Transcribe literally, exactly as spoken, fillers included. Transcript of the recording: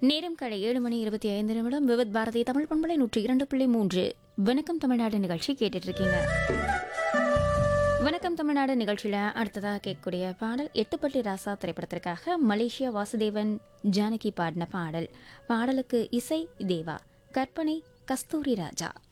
நேரம் கடை ஏழு மணி இருபத்தி ஐந்து நிமிடம். விவித் பாரதி தமிழ் பண்பலை நூற்றி இரண்டு புள்ளி மூன்று வணக்கம் தமிழ்நாடு நிகழ்ச்சி கேட்டுட்டு இருக்கீங்க. வணக்கம் தமிழ்நாடு நிகழ்ச்சியில் அடுத்ததாக கேட்கக்கூடிய பாடல் எட்டுப்பட்டி ராசா திரைப்படத்திற்காக மலேசியா வாசுதேவன் ஜானகி பாடின பாடல். பாடலுக்கு இசை தேவா, கற்பனை கஸ்தூரி ராஜா.